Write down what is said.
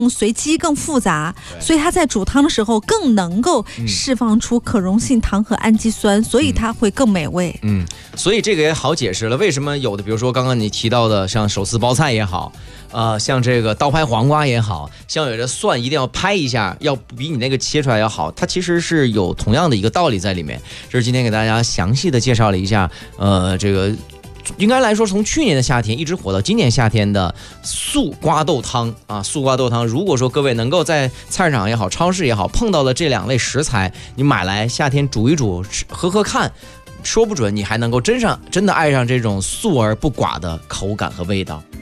随机更复杂，所以它在煮汤的时候更能够释放出可溶性糖和氨基酸，所以它会更美味。 所以这个也好解释了，为什么有的比如说刚刚你提到的像手撕包菜也好，像这个刀拍黄瓜也好，像有的蒜一定要拍一下，要比你那个切出来要好，它其实是有同样的一个道理在里面。这是今天给大家详细的介绍了一下，这个应该来说从去年的夏天一直火到今年夏天的素瓜豆汤啊，素瓜豆汤。如果说各位能够在菜市场也好，超市也好碰到了这两类食材，你买来夏天煮一煮，喝喝看。说不准你还能够真的爱上这种素而不寡的口感和味道。